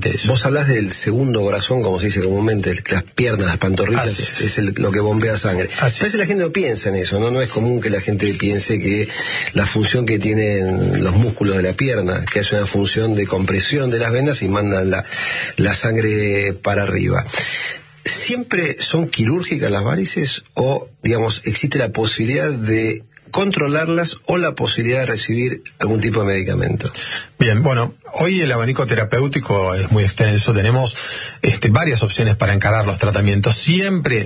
exactamente eso. Vos hablás del segundo corazón, como se dice comúnmente, las piernas, las pantorrillas, es lo que bombea sangre. A veces la gente no piensa en eso, ¿no? No es común que la gente piense que la función que tienen los músculos de la pierna, que es una función de compresión de las venas y mandan la sangre para arriba. ¿Siempre son quirúrgicas las varices o, digamos, existe la posibilidad de controlarlas o la posibilidad de recibir algún tipo de medicamento? Bien, bueno, hoy el abanico terapéutico es muy extenso, tenemos varias opciones para encarar los tratamientos. Siempre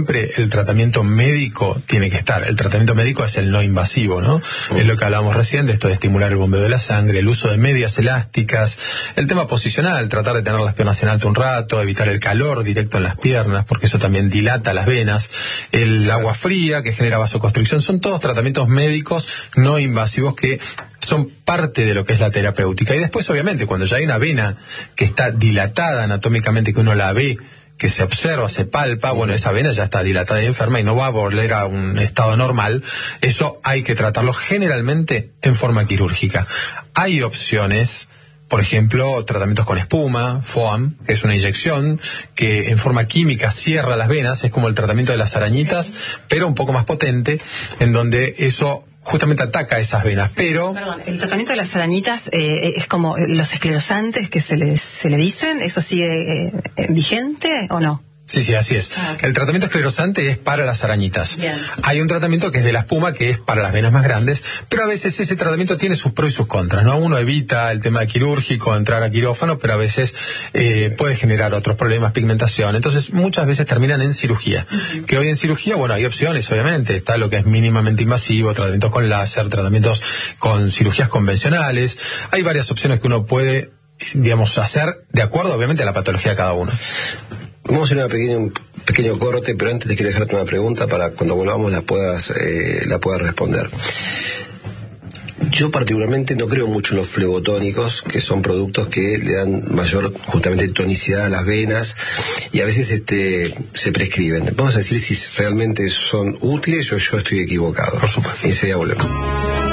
el tratamiento médico tiene que estar. El tratamiento médico es el no invasivo, ¿no? Es lo que hablábamos recién, de esto de estimular el bombeo de la sangre, el uso de medias elásticas, el tema posicional, tratar de tener las piernas en alto un rato, evitar el calor directo en las piernas, porque eso también dilata las venas, el agua fría que genera vasoconstricción, son todos tratamientos médicos no invasivos que son parte de lo que es la terapéutica. Y después, obviamente, cuando ya hay una vena que está dilatada anatómicamente, que uno la ve, que se observa, se palpa, bueno, esa vena ya está dilatada y enferma y no va a volver a un estado normal. Eso hay que tratarlo generalmente en forma quirúrgica. Hay opciones, por ejemplo, tratamientos con espuma, FOAM, que es una inyección que en forma química cierra las venas, es como el tratamiento de las arañitas, pero un poco más potente, en donde eso justamente ataca esas venas, pero... Perdón, el tratamiento de las arañitas es como los esclerosantes que se le dicen, ¿eso sigue vigente o no? Sí, así es. Okay. El tratamiento esclerosante es para las arañitas. Bien. Hay un tratamiento que es de la espuma, que es para las venas más grandes, pero a veces ese tratamiento tiene sus pros y sus contras, ¿no? Uno evita el tema de quirúrgico, entrar a quirófano, pero a veces puede generar otros problemas, pigmentación. Entonces, muchas veces terminan en cirugía. Uh-huh. Que hoy en cirugía, bueno, hay opciones, obviamente. Está lo que es mínimamente invasivo, tratamientos con láser, tratamientos con cirugías convencionales. Hay varias opciones que uno puede, digamos, hacer de acuerdo, obviamente, a la patología de cada uno. Vamos a hacer un pequeño corte, pero antes te quiero dejarte una pregunta para cuando volvamos la puedas responder. Yo particularmente no creo mucho en los flebotónicos, que son productos que le dan mayor justamente tonicidad a las venas y a veces se prescriben. Vamos a decir si realmente son útiles o yo estoy equivocado. Por supuesto. Y enseguida volvemos.